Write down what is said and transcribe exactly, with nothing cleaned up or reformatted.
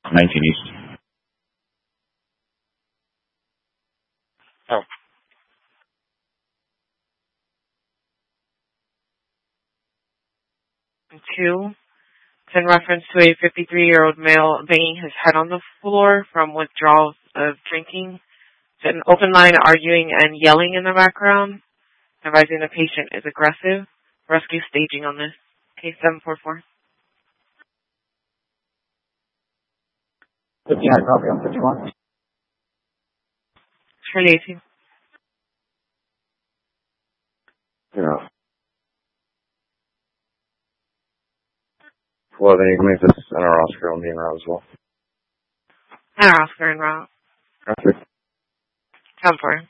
nineteen East. Oh. Two, it's in reference to a fifty-three-year-old male banging his head on the floor from withdrawals of drinking. It's an open line arguing and yelling in the background. Advising the patient is aggressive. Rescue staging on this. Case seven four four. fifty-nine copy on fifty-one. Charlie eighteen. Yeah. Well, then you can make this in our Oscar on being around as well. And Oscar and Rob. Okay. ten four.